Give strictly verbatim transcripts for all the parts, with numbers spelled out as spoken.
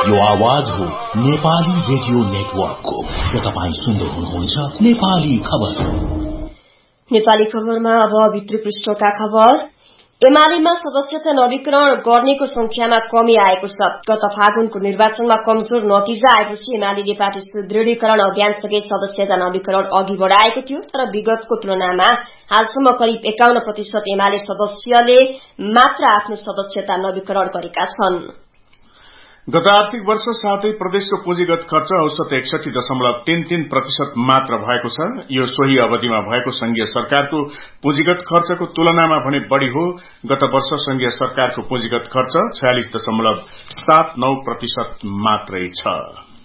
यो आवाज हो नेपाली रेडियो नेटवर्कको र तपाईं सुन्दै हुनुहुन्छ नेपाली खबर। नेपाली खबरमा अब भित्री पृष्ठका खबर। एमालेमा सदस्यता नवीकरण गर्नेको संख्यामा कमी आएको छ। गत फागुनको निर्वाचनमा कमजोर नतिजा आएपछि एमाले पार्टी सुदृढीकरण अभियानसँगै सदस्यता नवीकरण अघि बढ़ाएको थियो, तर विगतको तुलनामा हालसम्म करिब एकाउन्न प्रतिशत एमाले सदस्यले मात्र आफ्नो सदस्यता नवीकरण गरेका छन्। गत आर्थिक वर्ष साथै प्रदेशको पुँजीगत खर्च औसत एकसठी दशमलव तीन तीन प्रतिशत मात्र भएको छ। यो सोही अवधिमा भएको संघीय सरकारको पुँजीगत खर्चको तुलनामा भने बढ़ी हो। गत वर्ष संघीय सरकारको पुँजीगत खर्च छयालिस दशमलव सात नौ प्रतिशत मात्रै छ।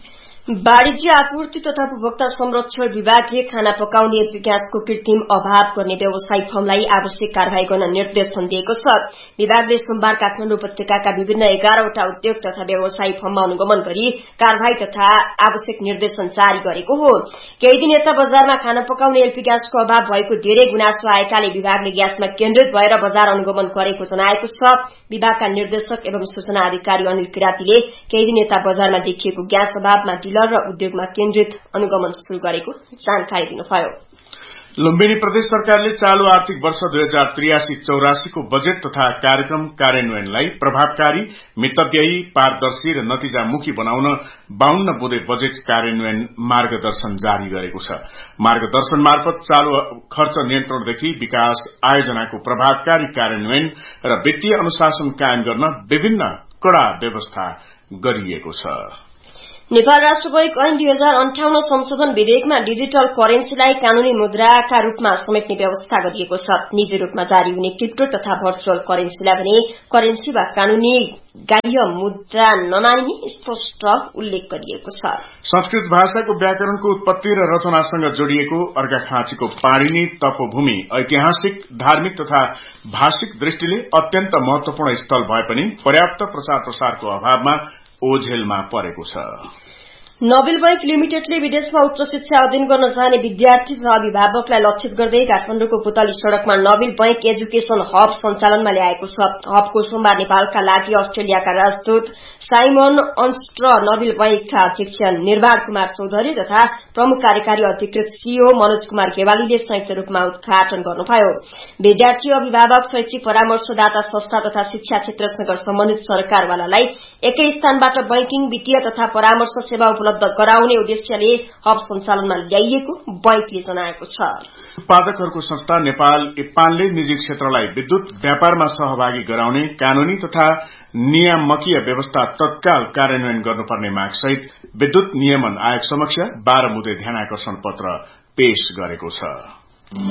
वाणिज्य आपूर्ति तथा उपभोक्ता संरक्षण विभागले खाना पकाउने एलपी ग्यासको कृत्रिम अभाव गर्ने व्यवसायी फर्मलाई आवश्यक कार्यवाही गर्न निर्देशन दिएको छ। विभागले सोमबार काठमाडौँ उपत्यकाका विभिन्न एघारवटा उद्योग तथा व्यवसायी फर्ममा अनुगमन गरी कार्यवाही तथा आवश्यक निर्देशन जारी गरेको हो। केही दिन यता बजारमा खाना पकाउने एलपी ग्यासको अभाव भएको धेरै गुनासो आएकाले विभागले ग्यासमा केन्द्रित भएर बजार अनुगमन गरेको जनाएको छ। विभागका निर्देशक एवं सूचना अधिकारी अनिल किरातीले केही दिन यता बजारमा देखिएको ग्यास अभावमा डिलर र उद्योगमा केन्द्रित अनुगमन शुरू गरेको जानकारी दिनुभयो। लुम्बिनी प्रदेश सरकारले चालू आर्थिक वर्ष दुई हजार त्रियासी चौरासी को बजेट तथा कार्यक्रम कार्यान्वयनलाई प्रभावकारी, मितव्ययी, पारदर्शी र नतिजामुखी बनाउन बाउन्न बुँदे बजेट कार्यान्वयन मार्गदर्शन जारी गरेको छ। मार्गदर्शन मार्फत चालू खर्च नियन्त्रणदेखि विकास आयोजनाको प्रभावकारी कार्यान्वयन र वित्तीय अनुशासन कायम गर्न विभिन्न कड़ा व्यवस्था गरिएको छ। नेपाल राष्ट्र बैंक ऐन दुई हजार अन्ठाउन्न संशोधन विधेयकमा डिजिटल करेन्सीलाई कानूनी मुद्राका रूपमा समेट्ने व्यवस्था गरिएको छ। निजी रूपमा जारी हुने क्रिप्टो तथा भर्चुअल करेन्सीलाई भने करेन्सी वा कानूनी ग्राह्य मुद्रा नमानिने स्पष्ट उल्लेख गरिएको छ। संस्कृत भाषाको व्याकरणको उत्पत्ति र रचनासँग जोडिएको अर्घाखाँचीको पाणिनी तपोभूमि ऐतिहासिक, धार्मिक तथा भाषिक दृष्टिले अत्यन्त महत्वपूर्ण स्थल भए पनि पर्याप्त प्रचार प्रसारको अभावमा ओझेलमा परेको छ। नोबेल बैंक लिमिटेडले विदेशमा उच्च शिक्षा अध्ययन गर्न जाने विद्यार्थी तथा अभिभावकलाई लक्षित गर्दै काठमाडौँको पुतली सड़कमा नोबेल बैंक एजुकेशन हब सञ्चालनमा ल्याएको छ। हबको सोमबार नेपालका लागि अस्ट्रेलियाका राजदूत साइमन अन्स्ट्र, नोबेल बैंकका अध्यक्ष निर्वाण कुमार चौधरी तथा प्रमुख कार्यकारी अधिकृत सीईओ मनोज कुमार गेवालीले संयुक्त रूपमा उद्घाटन गर्नुभयो। विद्यार्थी, अभिभावक, शैक्षिक परामर्शदाता संस्था तथा शिक्षा क्षेत्रसँग सम्बन्धित सरकारवालालाई एकै स्थानबाट बैंकिङ, वित्तीय तथा परामर्श सेवा उपलब्ध गराउने उद्देश्यले हब सञ्चालनमा ल्याइएको बैंकले जनाएको छ। उत्पादकहरूको संस्था नेपाल इप्पानले निजी क्षेत्रलाई विद्युत व्यापारमा सहभागी गराउने कानूनी तथा नियामकीय व्यवस्था तत्काल कार्यान्वयन गर्नुपर्ने माग सहित विद्युत नियमन आयोग समक्ष बाह्र मुद्दे ध्यानाकर्षण पत्र पेश गरेको छ।